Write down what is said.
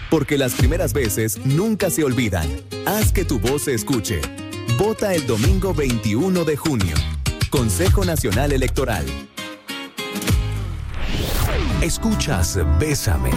Porque las primeras veces nunca se olvidan. Haz que tu voz se escuche. Vota el domingo 21 de junio. Consejo Nacional Electoral. Escuchas Bésame.